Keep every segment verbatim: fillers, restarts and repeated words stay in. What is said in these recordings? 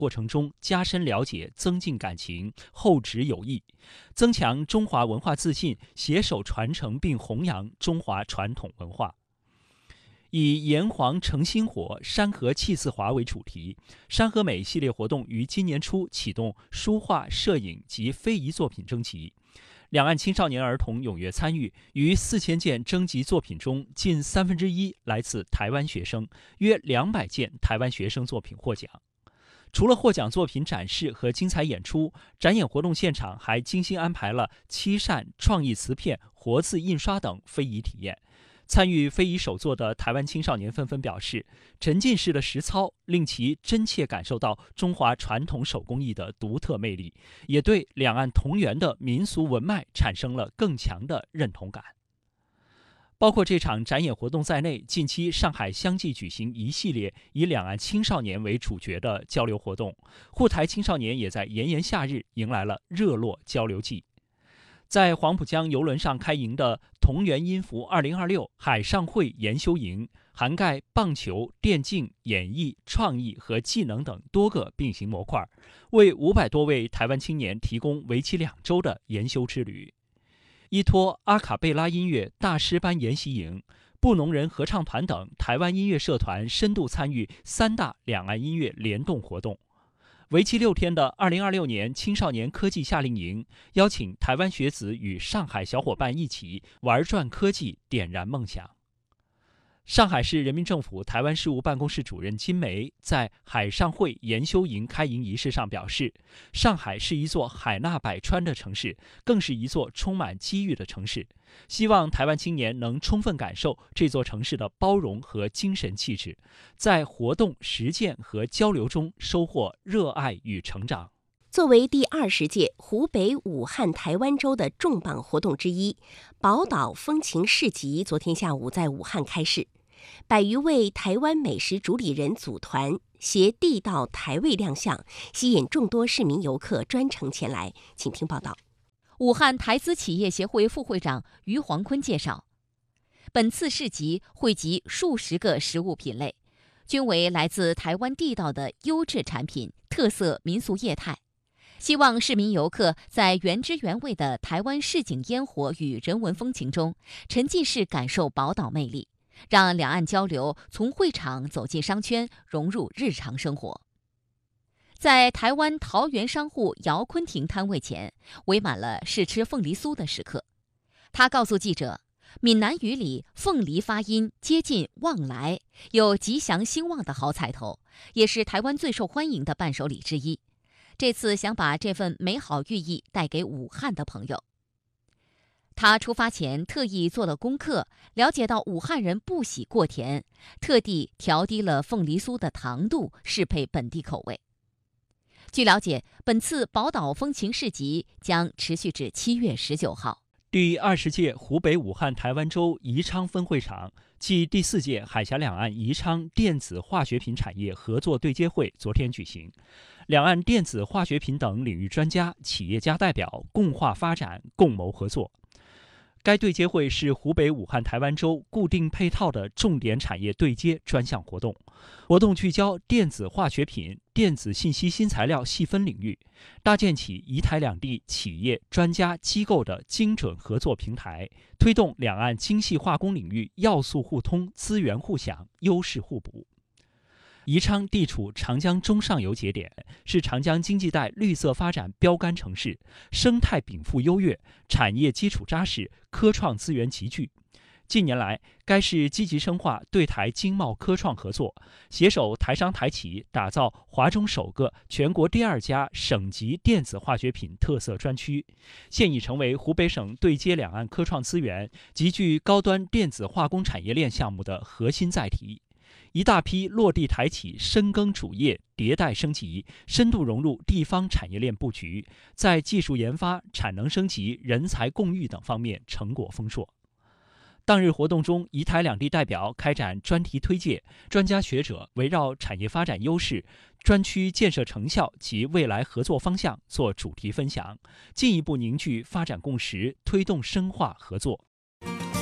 过程中加深了解，增进感情，厚植友谊，增强中华文化自信，携手传承并弘扬中华传统文化。以炎黄成薪火，山河气自华为主题，山河美系列活动于今年初启动书画、摄影及非遗作品征集。两岸青少年儿童踊跃参与，逾四千件征集作品中，近三分之一来自台湾学生，约两百件台湾学生作品获奖。除了获奖作品展示和精彩演出，展演活动现场还精心安排了漆扇、创意瓷片、活字印刷等非遗体验。参与非遗手作的台湾青少年纷纷表示，沉浸式的实操令其真切感受到中华传统手工艺的独特魅力，也对两岸同源的民俗文脉产生了更强的认同感。包括这场展演活动在内，近期上海相继举行一系列以两岸青少年为主角的交流活动，沪台青少年也在炎炎夏日迎来了热络交流季。在黄浦江邮轮上开营的同源音符二零二六海上会研修营，涵盖棒球、电竞、演艺、创意和技能等多个并行模块，为五百多位台湾青年提供为期两周的研修之旅。依托阿卡贝拉音乐大师班研习营、布农人合唱团等台湾音乐社团深度参与三大两岸音乐联动活动。为期六天的二零二六年青少年科技夏令营，邀请台湾学子与上海小伙伴一起玩转科技，点燃梦想。上海市人民政府台湾事务办公室主任金梅在海上会研修营开营仪式上表示，上海是一座海纳百川的城市，更是一座充满机遇的城市。希望台湾青年能充分感受这座城市的包容和精神气质，在活动、实践和交流中收获热爱与成长。 作为第二十届湖北武汉台湾周的重磅活动之一，宝岛风情市集昨天下午在武汉开市，百余位台湾美食主理人组团，携地道台味亮相，吸引众多市民游客专程前来。请听报道。 武汉台资企业协会副会长于黄坤介绍，本次市集汇集数十个食物品类，均为来自台湾地道的优质产品、特色民俗业态。希望市民游客在原汁原味的台湾市井烟火与人文风情中，沉浸式感受宝岛魅力，让两岸交流从会场走进商圈，融入日常生活。在台湾桃园商户姚坤廷摊位前，围满了试吃凤梨酥的食客。他告诉记者，闽南语里凤梨发音接近旺来，有吉祥兴旺的好彩头，也是台湾最受欢迎的伴手礼之一。这次想把这份美好寓意带给武汉的朋友。他出发前特意做了功课，了解到武汉人不喜过甜，特地调低了凤梨酥的糖度，适配本地口味。据了解，本次宝岛风情市集将持续至七月十九号。 第二十届湖北武汉台湾周宜昌分会场暨第四届海峡两岸宜昌电子化学品产业合作对接会昨天举行，两岸电子化学品等领域专家、企业家代表共话发展、共谋合作。该对接会是湖北武汉台湾周固定配套的重点产业对接专项活动，活动聚焦电子化学品、电子信息新材料细分领域，搭建起宜台两地企业、专家、机构的精准合作平台，推动两岸精细化工领域要素互通、资源互享、优势互补。宜昌地处长江中上游节点，是长江经济带绿色发展标杆城市，生态禀赋优越，产业基础扎实，科创资源集聚。近年来，该市积极深化对台经贸科创合作，携手台商台企，打造华中首个、全国第二家省级电子化学品特色专区，现已成为湖北省对接两岸科创资源、集聚高端电子化工产业链项目的核心载体。一大批落地台企深耕主业，迭代升级，深度融入地方产业链布局，在技术研发、产能升级、人才共育等方面成果丰硕。当日活动中，宜台两地代表开展专题推介，专家学者围绕产业发展优势、专区建设成效及未来合作方向做主题分享，进一步凝聚发展共识，推动深化合作。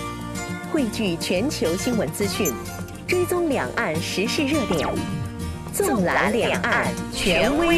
汇聚全球新闻资讯，追踪两岸时事热点， 纵览两岸，权威